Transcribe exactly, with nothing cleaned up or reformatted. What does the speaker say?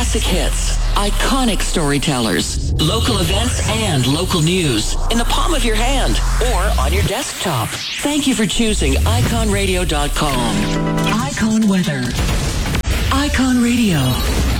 Classic hits, iconic storytellers, local events, and local news in the palm of your hand or on your desktop. Thank you for choosing icon radio dot com. Icon Weather. Icon Radio.